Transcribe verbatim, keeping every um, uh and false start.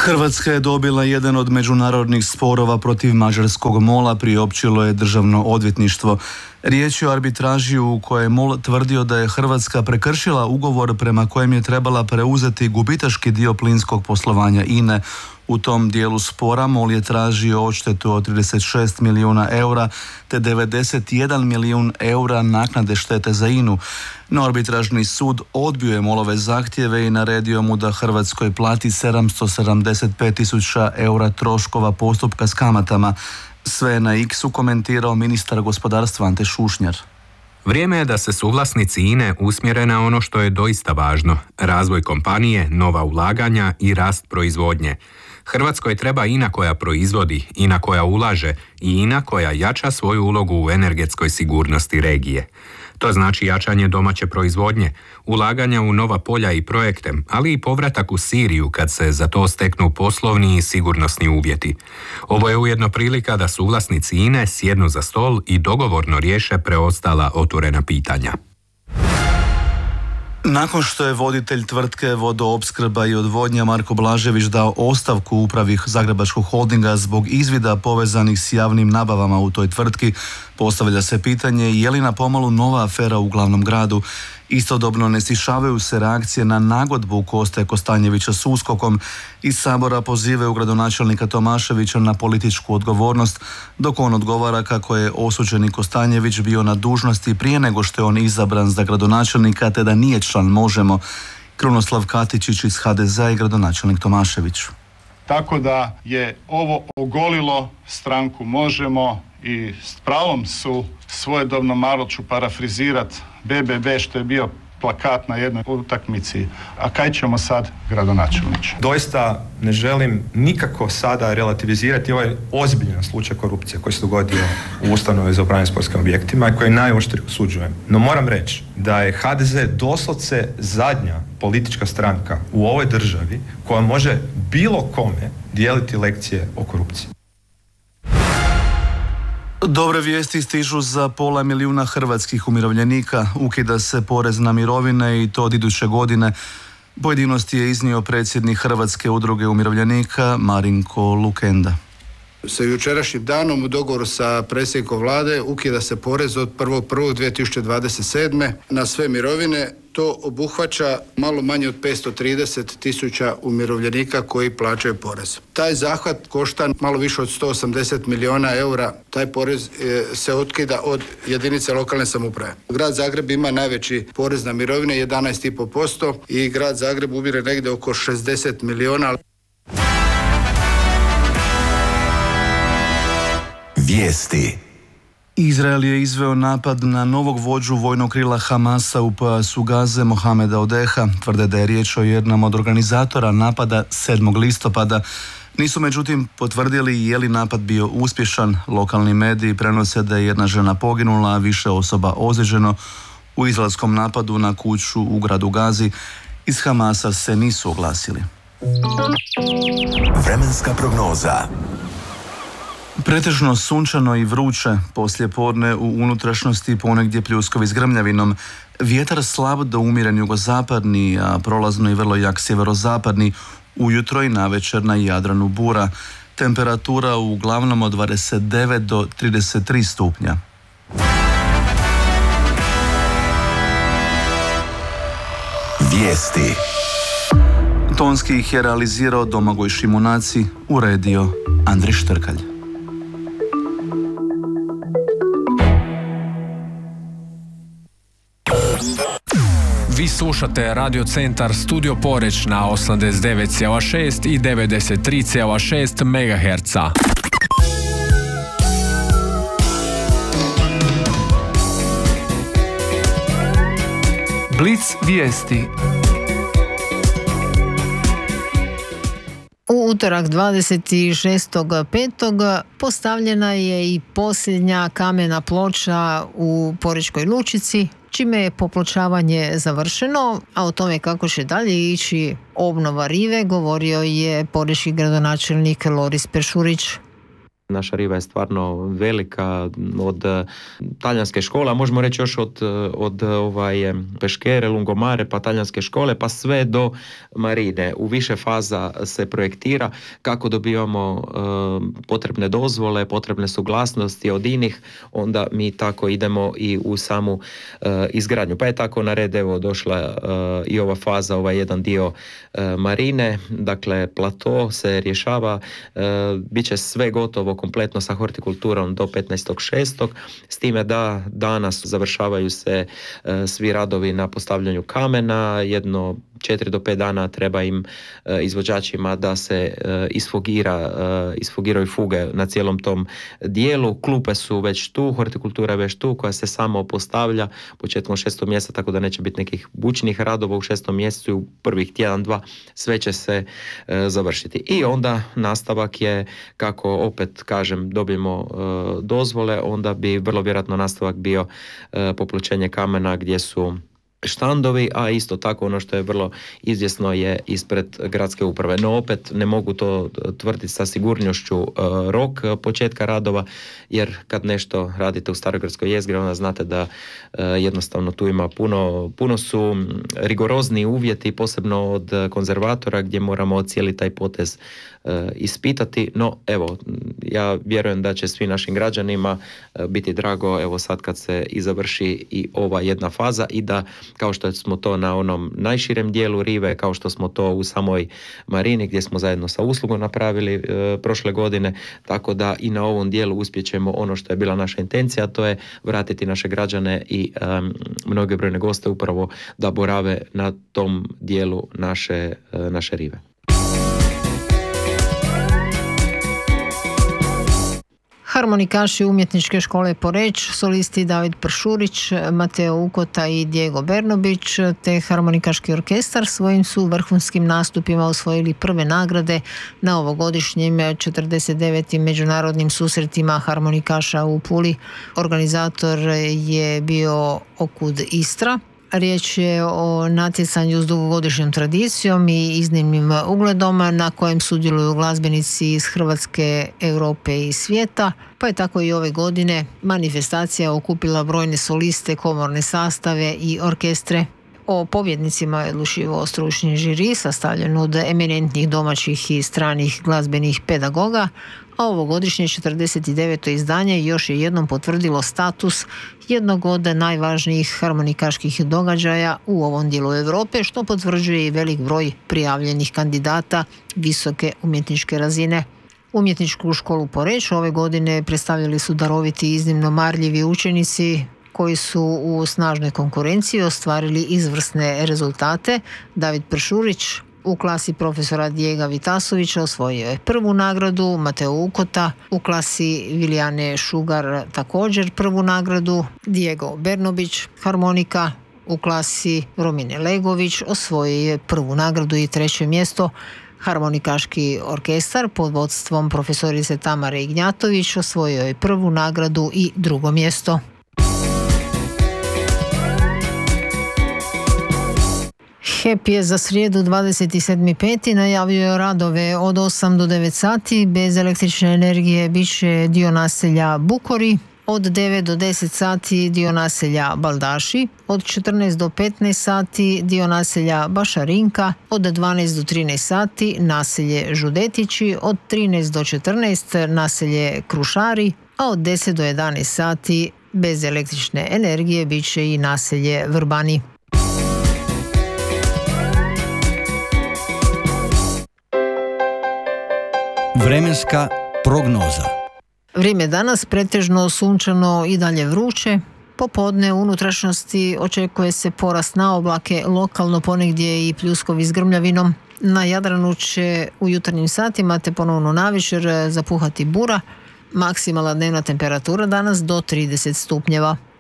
Hrvatska je dobila jedan od međunarodnih sporova protiv mađarskog MOL-a, priopćilo je Državno odvjetništvo. Riječ je o arbitraži u kojoj je MOL tvrdio da je Hrvatska prekršila ugovor prema kojem je trebala preuzeti gubitaški dio plinskog poslovanja I N E. U tom dijelu spora MOL je tražio odštetu od trideset šest milijuna eura te devedeset jedan milijun eura naknade štete za I N U. No arbitražni sud odbio je MOL-ove zahtjeve i naredio mu da Hrvatskoj plati sedamsto sedamdeset pet tisuća eura troškova postupka s kamatama. Sve je na X-u komentirao ministar gospodarstva Ante Šušnjar. Vrijeme je da se suvlasnici I N E usmjere na ono što je doista važno. Razvoj kompanije, nova ulaganja i rast proizvodnje. Hrvatskoj treba I N A koja proizvodi, I N A koja ulaže i I N A koja jača svoju ulogu u energetskoj sigurnosti regije. To znači jačanje domaće proizvodnje, ulaganja u nova polja i projekte, ali i povratak u Siriju kad se za to steknu poslovni i sigurnosni uvjeti. Ovo je ujedno prilika da suvlasnici I N E sjednu za stol i dogovorno riješe preostala otvorena pitanja. Nakon što je voditelj tvrtke Vodoopskrba i odvodnja Marko Blažević dao ostavku upravi Zagrebačkog holdinga zbog izvida povezanih s javnim nabavama u toj tvrtki, postavlja se pitanje je li na pomalu nova afera u glavnom gradu. Istodobno ne stišavaju se reakcije na nagodbu Koste Kostanjevića s USKOK-om. Iz Sabora pozivaju gradonačelnika Tomaševića na političku odgovornost, dok on odgovara kako je osuđeni Kostanjević bio na dužnosti prije nego što je on izabran za gradonačelnika te da nije član Možemo. Krunoslav Katičić iz H D Z-a i gradonačelnik Tomašević. Tako da je ovo ogolilo stranku Možemo i s pravom su svojedobno, malo ću parafrizirat, B B B što je bio plakat na jednoj utakmici. A kaj ćemo sad, gradonačelniče? Doista ne želim nikako sada relativizirati ovaj ozbiljan slučaj korupcije koji se dogodio u ustanovi za upravljanje sportskim objektima i koji najoštrije osuđujem. No moram reći da je H D Z doslovce zadnja politička stranka u ovoj državi koja može bilo kome dijeliti lekcije o korupciji. Dobre vijesti stižu za pola milijuna hrvatskih umirovljenika. Ukida se porez na mirovine i to od iduće godine. Pojedinosti je iznio predsjednik Hrvatske udruge umirovljenika Marinko Lukenda. Sa jučerašnjim danom u dogovoru sa predsjednikom vlade ukida se porez od prvog prvog dvije tisuće dvadeset sedme na sve mirovine. To obuhvaća malo manje od petsto trideset tisuća umirovljenika koji plaćaju porez. Taj zahvat košta malo više od sto osamdeset milijuna eura. Taj porez se otkida od jedinice lokalne samouprave. Grad Zagreb ima najveći porez na mirovine, jedanaest zarez pet posto i grad Zagreb ubire negdje oko šezdeset milijuna. Vijesti. Izrael je izveo napad na novog vođu vojnog krila Hamasa u pojasu Gaze, Mohameda Odeha. Tvrde da je riječ o jednom od organizatora napada sedmog listopada. Nisu međutim potvrdili je li napad bio uspješan. Lokalni mediji prenose da je jedna žena poginula, a više osoba ozlijeđeno u izraelskom napadu na kuću u gradu Gazi. Iz Hamasa se nisu oglasili. Vremenska prognoza. Pretežno sunčano i vruće, poslijepodne u unutrašnjosti ponegdje pljuskovi s grmljavinom. Vjetar slab do umjeren jugozapadni, a prolazno i vrlo jak sjeverozapadni, ujutro i navečer na Jadranu bura. Temperatura uglavnom od dvadeset devet do trideset tri stupnja. Vijesti. Tonski ih je realizirao Domagoj Šimunaci, uredio Andri Štrkalj. Vi slušate Radio Centar Studio Poreć na osamdeset devet zarez šest i devedeset tri zarez šest megaherca. Blic vijesti. U utorak dvadeset šestog petog postavljena je i posljednja kamena ploča u Porečkoj lučici, čime je popločavanje završeno, a o tome kako će dalje ići obnova rive govorio je porečki gradonačelnik Loris Peršurić. Naša riva je stvarno velika, od talijanske škole, a možemo reći još od, od ovaj, peškere, lungomare, pa talijanske škole, pa sve do marine. U više faza se projektira kako dobivamo uh, potrebne dozvole, potrebne suglasnosti od inih, onda mi tako idemo i u samu uh, izgradnju. Pa je tako na red evo došla uh, i ova faza, ovaj jedan dio uh, marine, dakle plato se rješava, uh, bit će sve gotovo kompletno sa hortikulturom do petnaestog šestog s time da danas završavaju se e, svi radovi na postavljanju kamena, jedno četiri do pet dana treba im e, izvođačima da se e, isfogira, e, isfogiraju fuge na cijelom tom dijelu. Klupe su već tu, hortikultura je već tu koja se samo postavlja početkom šestog mjeseca, tako da neće biti nekih bučnih radova u šestom mjesecu i u prvih tjedan, dva sve će se e, završiti. I onda nastavak je kako opet kažem dobijemo e, dozvole, onda bi vrlo vjerojatno nastavak bio e, popločenje kamena gdje su štandovi, a isto tako ono što je vrlo izvjesno je ispred gradske uprave. No opet ne mogu to tvrditi sa sigurnošću uh, rok početka radova, jer kad nešto radite u starogradskoj jezgri, onda znate da uh, jednostavno tu ima puno, puno su rigorozni uvjeti, posebno od konzervatora gdje moramo cijeli taj potez uh, ispitati. No evo, ja vjerujem da će svim našim građanima uh, biti drago evo sad kad se i završi i ova jedna faza i da kao što smo to na onom najširem dijelu rive, kao što smo to u samoj marini gdje smo zajedno sa uslugom napravili e, prošle godine, tako da i na ovom dijelu uspjećemo ono što je bila naša intencija, a to je vratiti naše građane i e, mnoge brojne goste upravo da borave na tom dijelu naše, e, naše rive. Harmonikaši Umjetničke škole Poreč, solisti David Pršurić, Mateo Ukota i Diego Bernobić, te harmonikaški orkestar svojim su vrhunskim nastupima osvojili prve nagrade na ovogodišnjim četrdeset devetim međunarodnim susretima harmonikaša u Puli. Organizator je bio Okud Istra. Riječ je o natjecanju s dugogodišnjom tradicijom i iznimnim ugledom na kojem sudjeluju glazbenici iz Hrvatske, Europe i svijeta, pa je tako i ove godine manifestacija okupila brojne soliste, komorne sastave i orkestre. O pobjednicima je odlučivao stručni žiri sastavljen od eminentnih domaćih i stranih glazbenih pedagoga, a ovogodišnje četrdeset deveto izdanje još je jednom potvrdilo status jednog od najvažnijih harmonikaških događaja u ovom dijelu Europe, što potvrđuje i velik broj prijavljenih kandidata visoke umjetničke razine. Umjetničku školu Poreč ove godine predstavljali su daroviti i iznimno marljivi učenici koji su u snažnoj konkurenciji ostvarili izvrsne rezultate. David Pršurić u klasi profesora Dijega Vitasovića osvojio je prvu nagradu, Mateo Ukota u klasi Vilijane Šugar također prvu nagradu, Diego Bernobić harmonika u klasi Romine Legović osvojio je prvu nagradu i treće mjesto. Harmonikaški orkestar pod vodstvom profesorice Tamare Ignjatović osvojio je prvu nagradu i drugo mjesto. H E P je za srijedu dvadeset sedmi peti najavio radove od osam do devet sati. Bez električne energije bit će dio naselja Bukori, od devet do deset sati dio naselja Baldaši, od četrnaest do petnaest sati dio naselja Bašarinka, od dvanaest do trinaest sati naselje Žudetići, od trinaest do četrnaest naselje Krušari, a od deset do jedanaest sati bez električne energije bit će i naselje Vrbani. Vremenska prognoza. Vrijeme danas pretežno sunčano i dalje vruće. Popodne u unutrašnjosti očekuje se porast na oblake, lokalno ponegdje i pljuskovi s grmljavinom. Na Jadranu će u jutarnjim satima te ponovno navečer zapuhati bura. Maksimalna dnevna temperatura danas do trideset stupnjeva.